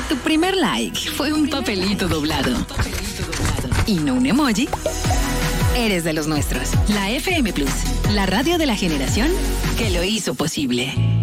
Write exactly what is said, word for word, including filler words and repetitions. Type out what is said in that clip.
Si tu primer like fue un papelito doblado y no un emoji, eres de los nuestros. La F M Plus, la radio de la generación que lo hizo posible.